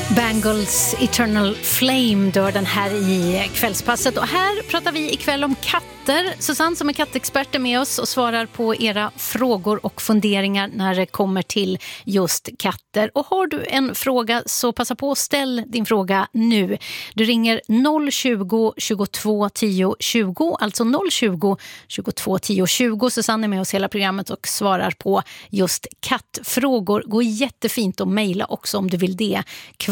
Bangles Eternal Flame dör den här i kvällspasset. Och här pratar vi ikväll om katter. Susanne som är kattexpert är med oss och svarar på era frågor och funderingar när det kommer till just katter. Och har du en fråga så passa på att ställ din fråga nu. Du ringer 020 22 10 20, alltså 020 22 10 20. Susanne är med oss hela programmet och svarar på just kattfrågor. Går jättefint att mejla också om du vill det.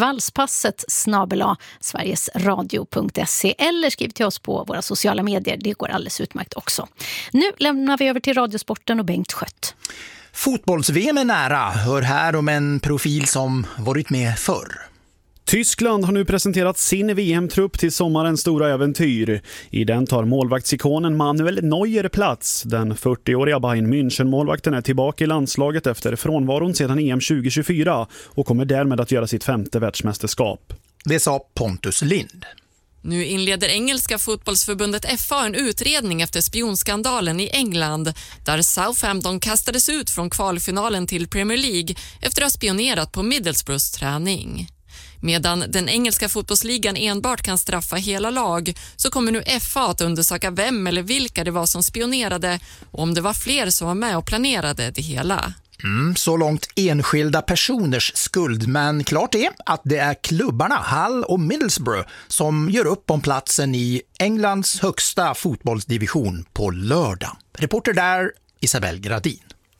Sverigesradio.se eller skriv till oss på våra sociala medier. Det går alldeles utmärkt också. Nu lämnar vi över till Radiosporten och Bengt Skött. Fotbolls-VM är nära. Hör här om en profil som varit med förr. Tyskland har nu presenterat sin VM-trupp till sommarens stora äventyr. I den tar målvaktsikonen Manuel Neuer plats. Den 40-åriga Bayern München-målvakten är tillbaka i landslaget efter frånvaron sedan EM 2024 och kommer därmed att göra sitt 5:e världsmästerskap. Det sa Pontus Lind. Nu inleder engelska fotbollsförbundet FA en utredning efter spionskandalen i England där Southampton kastades ut från kvalfinalen till Premier League efter att ha spionerat på Middlesbroughs träning. Medan den engelska fotbollsligan enbart kan straffa hela lag så kommer nu FA att undersöka vem eller vilka det var som spionerade och om det var fler som var med och planerade det hela. Så långt enskilda personers skuld, men klart är att det är klubbarna Hull och Middlesbrough som gör upp om platsen i Englands högsta fotbollsdivision på lördag. Reporter där, Isabel Gradin.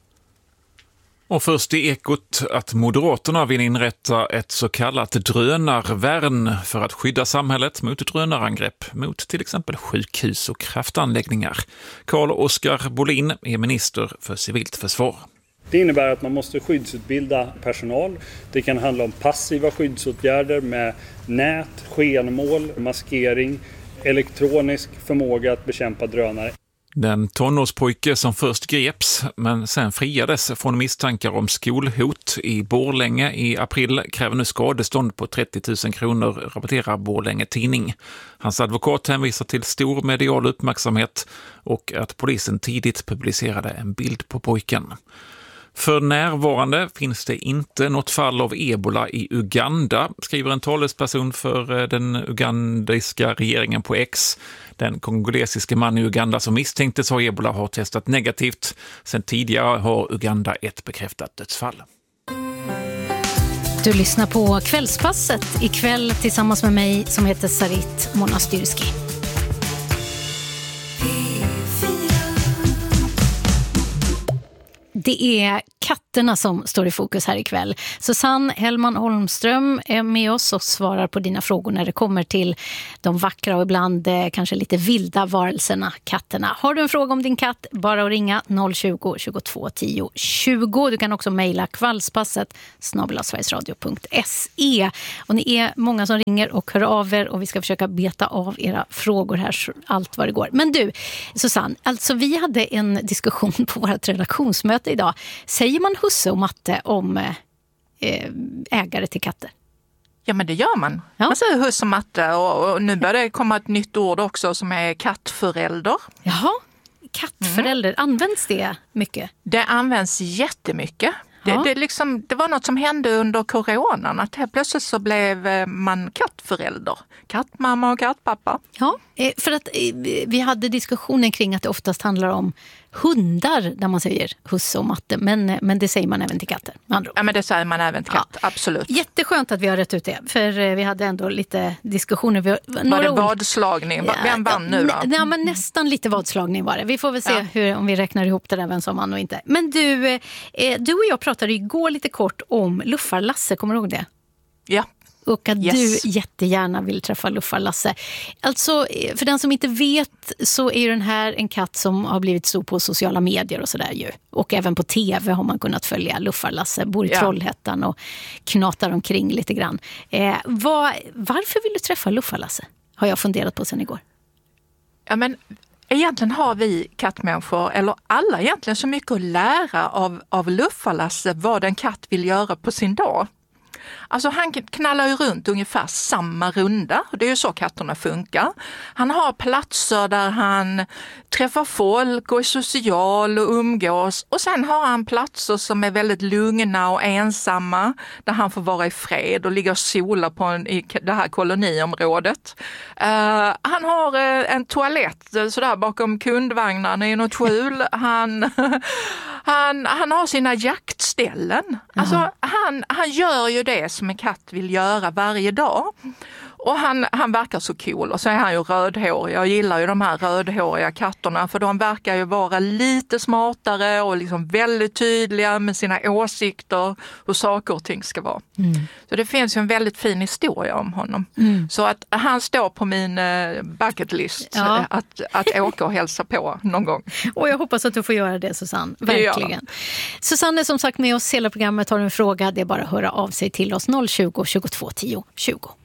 Och först i Ekot att Moderaterna vill inrätta ett så kallat drönarvärn för att skydda samhället mot drönarangrepp mot till exempel sjukhus och kraftanläggningar. Carl-Oskar Bolin är minister för civilt försvar. Det innebär att man måste skyddsutbilda personal. Det kan handla om passiva skyddsåtgärder med nät, skenmål, maskering, elektronisk förmåga att bekämpa drönare. Den tonårspojke som först greps men sen friades från misstankar om skolhot i Borlänge i april kräver nu skadestånd på 30 000 kronor, rapporterar Borlänge tidning. Hans advokat hänvisar till stor medial uppmärksamhet och att polisen tidigt publicerade en bild på pojken. För närvarande finns det inte något fall av ebola i Uganda, skriver en talesperson för den ugandiska regeringen på X. Den kongolesiske man i Uganda som misstänktes ha ebola har testat negativt. Sen tidigare har Uganda ett bekräftat dödsfall. Du lyssnar på Kvällspasset ikväll tillsammans med mig som heter Sarit Monastyrski. Det är katterna som står i fokus här ikväll. Susanne Hellman Holmström är med oss och svarar på dina frågor när det kommer till de vackra och ibland kanske lite vilda varelserna, katterna. Har du en fråga om din katt, bara att ringa 020 22 10 20. Du kan också mejla kvällspasset@sverigesradio.se. Och ni är många som ringer och hör av er och vi ska försöka beta av era frågor här allt vad det går. Men du, Susanne, alltså vi hade en diskussion på vårt redaktionsmöte idag. Säger man husse och matte om ägare till katter? Ja, men det gör man. Ja. Man säger husse och matte och nu börjar det komma ett nytt ord också som är kattförälder. Jaha, kattförälder. Används det mycket? Det används jättemycket. Ja. Det var något som hände under coronan, att här plötsligt så blev man kattförälder. Kattmamma och kattpappa. Ja, för att vi hade diskussionen kring att det oftast handlar om hundar där man säger husse och matte, men det säger man även till katter. Ja, men det säger man även till katt, absolut. Jätteskönt att vi har rätt ut det, för vi hade ändå lite diskussioner. Var det vadslagning? Vem vann nu då? Ja, men nästan lite vadslagning var det. Vi får väl se om vi räknar ihop det där, vem som vann och inte. Men du och jag pratade igår lite kort om Luffar-Lasse, kommer du ihåg det? Ja. Och att du jättegärna vill träffa Luffar-Lasse. Alltså, för den som inte vet så är ju den här en katt som har blivit stor på sociala medier och sådär ju. Och även på tv har man kunnat följa Luffar-Lasse. Bor i Trollhättan och knatar omkring lite grann. Varför vill du träffa Luffar-Lasse? Har jag funderat på sen igår. Ja, men egentligen har vi kattmänniskor, eller alla egentligen, så mycket att lära av Luffar-Lasse vad en katt vill göra på sin dag. Alltså han knallar ju runt ungefär samma runda. Det är ju så katterna funkar. Han har platser där han träffar folk och är social och umgås. Och sen har han platser som är väldigt lugna och ensamma. Där han får vara i fred och ligga och sola i det här koloniområdet. Han har en toalett sådär bakom kundvagnarna i något skjul. Han har sina jaktställen. Alltså han gör ju det som en katt vill göra varje dag. Och han verkar så cool, och så är han ju rödhårig. Jag gillar ju de här rödhåriga katterna, för de verkar ju vara lite smartare och liksom väldigt tydliga med sina åsikter hur saker och ting ska vara. Så det finns ju en väldigt fin historia om honom. Så att han står på min bucket list att åka och hälsa på någon gång. Och jag hoppas att du får göra det, Susanne. Verkligen. Ja. Susanne är som sagt med oss hela programmet. Har du en fråga, det är bara att höra av sig till oss 020 22 10 20.